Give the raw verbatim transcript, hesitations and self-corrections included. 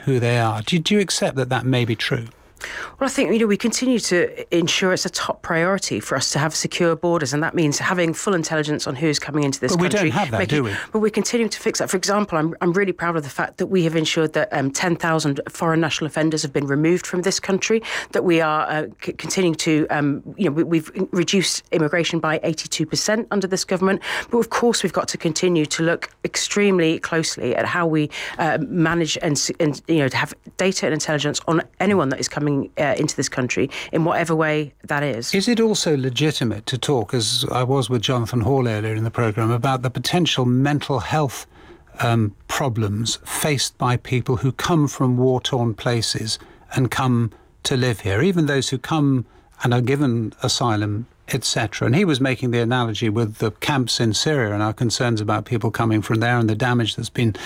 who they are. Do, do you accept that that may be true? Well, I think, you know, we continue to ensure it's a top priority for us to have secure borders, and that means having full intelligence on who's coming into this but country. But we don't have that, making, do we? But we're continuing to fix that. For example, I'm I'm really proud of the fact that we have ensured that um, ten thousand foreign national offenders have been removed from this country, that we are uh, c- continuing to, um, you know, we, we've reduced immigration by eighty-two percent under this government. But of course, we've got to continue to look extremely closely at how we uh, manage and, and, you know, to have data and intelligence on anyone that is coming Uh, into this country in whatever way that is. Is it also legitimate to talk, as I was with Jonathan Hall earlier in the programme, about the potential mental health um, problems faced by people who come from war-torn places and come to live here, even those who come and are given asylum, et cetera? And he was making the analogy with the camps in Syria and our concerns about people coming from there and the damage that's been